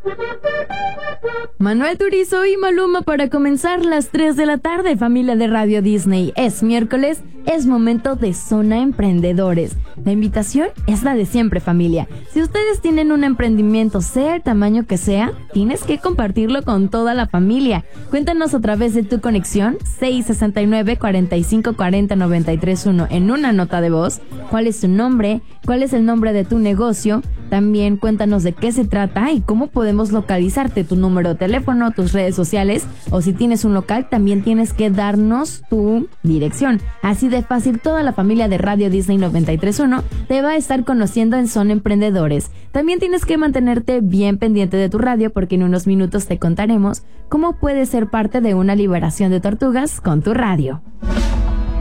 Manuel Turizo y Maluma para comenzar las 3 de la tarde, familia de Radio Disney. Es miércoles, es momento de Zona Emprendedores. La invitación es la de siempre, familia. Si ustedes tienen un emprendimiento, sea el tamaño que sea, tienes que compartirlo con toda la familia. Cuéntanos a través de tu conexión 669-4540-931 en una nota de voz. ¿Cuál es tu nombre? ¿Cuál es el nombre de tu negocio? También cuéntanos de qué se trata y cómo podemos localizarte, tu número de teléfono, tus redes sociales, o si tienes un local, también tienes que darnos tu dirección. Así de fácil, toda la familia de Radio Disney 93.1 te va a estar conociendo en Zona Emprendedores. También tienes que mantenerte bien pendiente de tu radio porque en unos minutos te contaremos cómo puedes ser parte de una liberación de tortugas con tu radio.